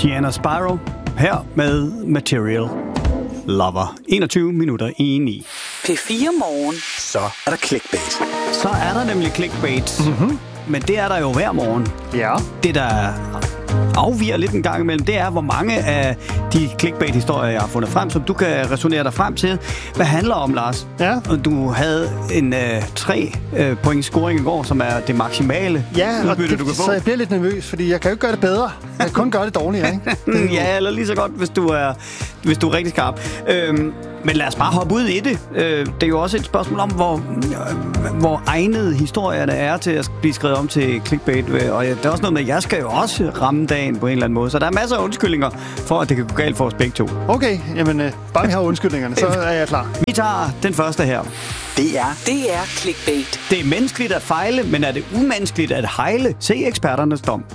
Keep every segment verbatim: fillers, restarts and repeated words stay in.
Sienna Spyro her med Material Lover. enogtyve minutter i ni. P fire Morgen. Så er der clickbait. Så er der nemlig clickbait. Mm-hmm. Men det er der jo hver morgen. Ja. Det, der afviger lidt en gang imellem, det er, hvor mange af de clickbait-historier, jeg har fundet frem, som du kan resonere dig frem til. Hvad handler om, Lars? Ja. Du havde en øh, tre øh, point scoring i går, som er det maksimale ja, udbytte, det, du kan få. Så jeg bliver lidt nervøs, fordi jeg kan jo ikke gøre det bedre. Jeg kan kun gøre det dårligere, ikke? Det jo... Ja, eller lige så godt, hvis du er, hvis du er rigtig skarp. Øhm, men lad os bare hoppe ud i det. Øh, det er jo også et spørgsmål om, hvor, øh, hvor egnede historierne er til at blive skrevet om til clickbait. Og det er også noget med, at jeg skal jo også ramme dagen på en eller anden måde. Så der er masser af undskyldninger for, at det kan gå galt for os begge to. Okay, jamen øh, bare vi har undskyldningerne, så er jeg klar. Vi tager den første her. Det er Det er clickbait. Det er menneskeligt at fejle, men er det umenneskeligt at hejle? Se eksperternes dom.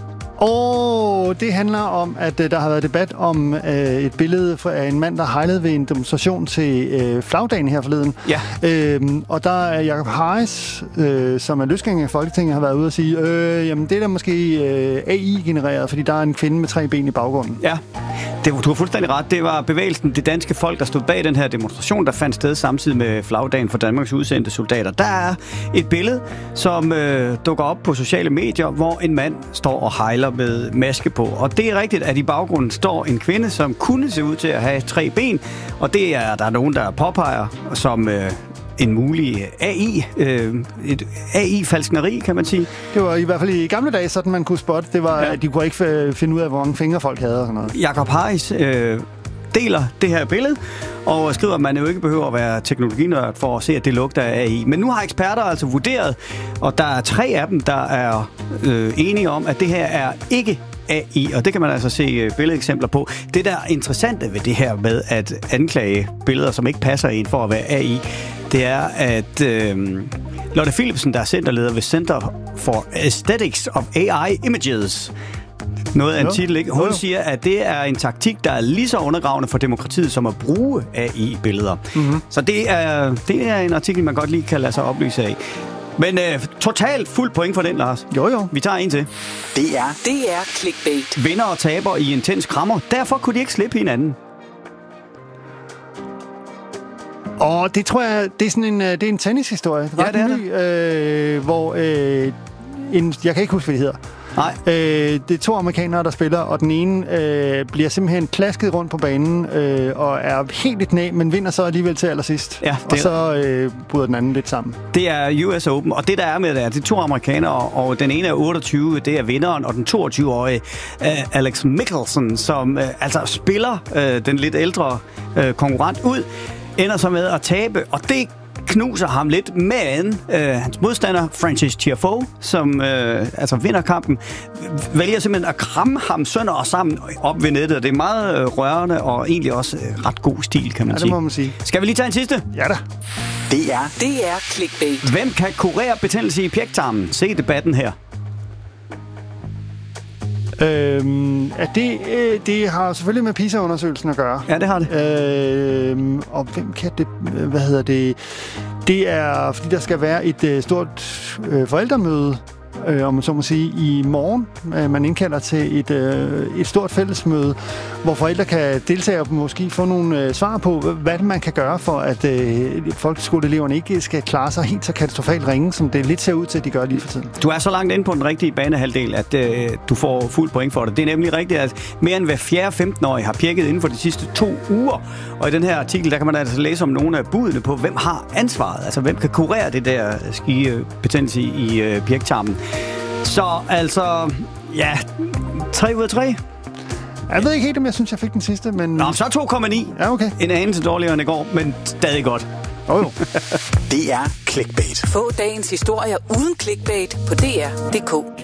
Og det handler om, at øh, der har været debat om øh, et billede af en mand, der hejlede ved en demonstration til øh, flagdagen her forleden. Ja. Øhm, og der er Jacob Harris, øh, som er løsgænger i Folketinget, har været ude og sige, øh, jamen det er da måske øh, A I-genereret, fordi der er en kvinde med tre ben i baggrunden. Ja, det, du har fuldstændig ret. Det var bevægelsen Det Danske Folk, der stod bag den her demonstration, der fandt sted samtidig med flagdagen for Danmarks udsendte soldater. Der er et billede, som øh, dukker op på sociale medier, hvor en mand står og hejler med maske på. Og det er rigtigt, at i baggrunden står en kvinde, som kunne se ud til at have tre ben. Og det er der er nogen, der påpeger som øh, en mulig A I. Øh, et A I-falskneri, kan man sige. Det var i hvert fald i gamle dage, sådan man kunne spotte. Det var, ja. At de kunne ikke finde ud af, hvor mange fingre folk havde og sådan noget. Jacob Harris øh, deler det her billede, og skriver, at man jo ikke behøver at være teknologinørd for at se, at det lugter af A I. Men nu har eksperter altså vurderet, og der er tre af dem, der er øh, enige om, at det her er ikke A I, og det kan man altså se billedeksempler på. Det, der er interessante ved det her med at anklage billeder, som ikke passer ind for at være A I, det er, at øh, Lotte Philipsen, der er centerleder ved Center for Aesthetics of A I Images, noget af en titel, ikke? Hun siger, at det er en taktik, der er lige så undergravende for demokratiet, som at bruge A I-billeder. Mm-hmm. Så det er, det er en artikel, man godt lige kan lade sig oplyse af. Men øh, totalt fuld point for den, Lars. Jo, jo. Vi tager en til. Det er Det er clickbait. Vinder og taber i intens krammer. Derfor kunne de ikke slippe hinanden. Og det tror jeg, det er sådan en, det er en tennishistorie. Ja, det er ny, øh, hvor øh, en, jeg kan ikke huske, hvad det hedder. Nej. Øh, det er to amerikanere, der spiller, og den ene øh, bliver simpelthen klasket rundt på banen øh, og er helt i knæ, men vinder så alligevel til allersidst. Ja, og så øh, bryder den anden lidt sammen. Det er U S Open, og det der er med det er, det er to amerikanere, og den ene er otteogtyve, det er vinderen, og den toogtyve-årige uh, Alex Mickelson, som uh, altså spiller uh, den lidt ældre uh, konkurrent ud, ender så med at tabe, og det knuser ham lidt, men øh, hans modstander, Francis Tiafoe, som øh, altså vinder kampen, vælger simpelthen at kramme ham sønder og sammen op ved nettet. Det er meget øh, rørende og egentlig også øh, ret god stil, kan man ja, sige. det må man sige. Skal vi lige tage en sidste? Ja da. Det er Det er clickbait. Hvem kan kurere betændelse i pjektarmen? Se debatten her. Øhm, at det, øh, det har selvfølgelig med PISA-undersøgelsen at gøre. Ja, det har det. Øhm, og hvem kan det... Hvad hedder det? Det er, fordi der skal være et øh, stort øh, forældremøde, øh, om man så må sige, i morgen. Øh, man indkalder til et, øh, et stort fællesmøde, hvor forældre kan deltage og måske få nogle øh, svar på, hvad man kan gøre for, at øh, folkeskoleeleverne ikke skal klare sig helt så katastrofalt ringe, som det lidt ser ud til, at de gør lige for tiden. Du er så langt inde på den rigtige banehalvdel, at øh, du får fuld point for det. Det er nemlig rigtigt, at mere end hver fjerde femten-årige har pirket inden for de sidste to uger. Og i den her artikel, der kan man altså læse om nogle af budene på, hvem har ansvaret. Altså, hvem kan kurere det der skibetændelse i øh, pjektarmen. Så altså, ja, tre ud af tre. Jeg ved ikke helt, om jeg synes, jeg fik den sidste, men... Nå, så to komma ni. Ja, okay. En anelse dårligere end i går, men stadig godt. Jo, jo. Det er clickbait. Få dagens historier uden clickbait på D R punktum d k.